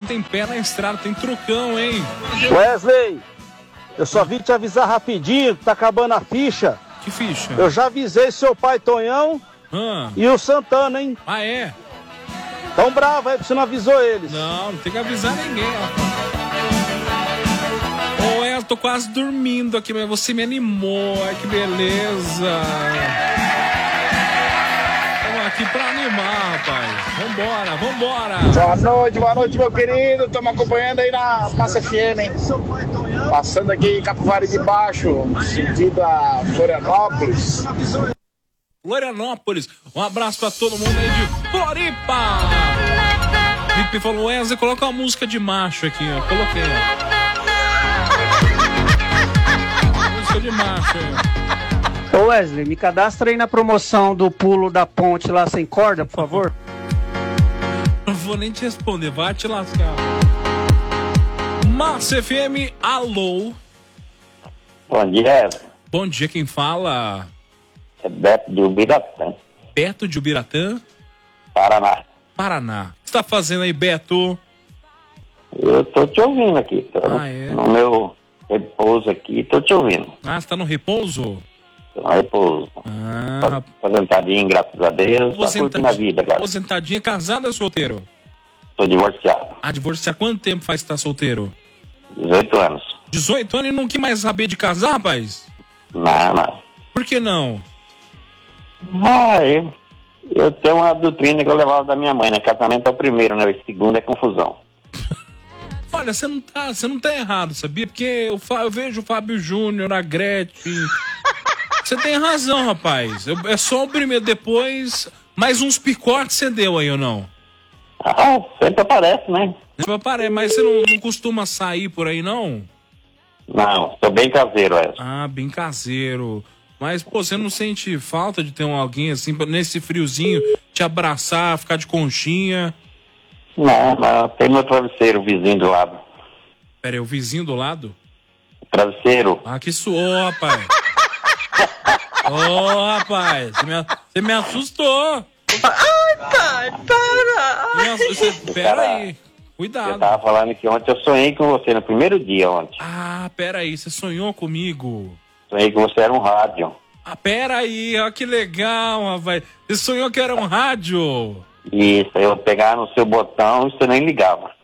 tem pé na estrada, tem trucão, hein? Wesley, eu só vim te avisar rapidinho que tá acabando a ficha. Que ficha? Eu já avisei seu pai Tonhão e o Santana, hein? Ah, é? Tão bravo aí que você não avisou eles. Não tem que avisar ninguém, ó. Ô, eu tô quase dormindo aqui, mas você me animou. Ai, que beleza. Estamos aqui pra animar, rapaz. Vambora. Boa noite, meu querido. Estamos acompanhando aí na Massa FM, hein? Passando aqui em Capivari de Baixo, sentido a Florianópolis. Um abraço pra todo mundo aí de Floripa. Pipe falou, Wesley, coloca uma música de macho aqui, ó. Coloquei, ó. Música de macho aí. Ô Wesley, me cadastra aí na promoção do pulo da ponte lá sem corda, por favor. Não vou nem te responder, vai te lascar. Massa FM, alô. Bom dia. Bom dia, quem fala? É Beto de Ubiratã. Beto de Ubiratã? Paraná. O que você tá fazendo aí, Beto? Eu tô te ouvindo aqui. No meu repouso aqui, tô te ouvindo. Ah, você tá no repouso? Tô no repouso. Aposentadinho, graças a Deus. Tá curtindo a vida, cara. Aposentadinho, casado ou solteiro? Tô divorciado. Ah, divorciado. Quanto tempo faz que tá solteiro? 18 anos. 18 anos e não quis mais saber de casar, rapaz? Não. Por que não? Eu tenho uma doutrina que eu levava da minha mãe, né? Casamento é o primeiro, né? O segundo é confusão. Olha, você não tá errado, sabia? Porque eu vejo o Fábio Júnior, a Gretchen. Você tem razão, rapaz. É só o primeiro, depois mais uns picotes você deu aí, ou não? Sempre aparece, né? Sempre aparece, mas você não costuma sair por aí, não? Não, sou bem caseiro, bem caseiro. Mas, pô, você não sente falta de ter alguém assim, nesse friozinho, te abraçar, ficar de conchinha? Não, tem meu travesseiro, o vizinho do lado. Pera aí, o vizinho do lado? Travesseiro. Ah, que suou, rapaz. Rapaz, você me assustou. Ai, pai, para. Pera aí, cuidado. Eu tava falando que ontem eu sonhei com você, no primeiro dia ontem. Pera aí, você sonhou comigo? Sonhei que você era um rádio. Pera aí, ó, que legal, rapaz. Você sonhou que era um rádio? Isso, eu pegava no seu botão e você nem ligava.